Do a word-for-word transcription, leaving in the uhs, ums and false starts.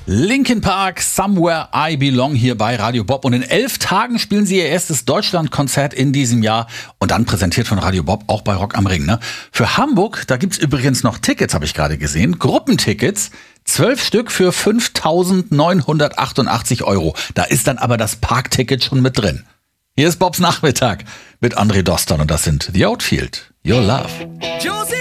Linkin Park, Somewhere I Belong hier bei Radio Bob. Und in elf Tagen spielen sie ihr erstes Deutschlandkonzert in diesem Jahr. Und dann präsentiert von Radio Bob auch bei Rock am Ring. Ne? Für Hamburg, da gibt's übrigens noch Tickets, habe ich gerade gesehen. Gruppentickets, zwölf Stück für fünftausendneunhundertachtundachtzig Euro. Da ist dann aber das Parkticket schon mit drin. Hier ist Bobs Nachmittag mit André Doston und das sind The Outfield, Your Love.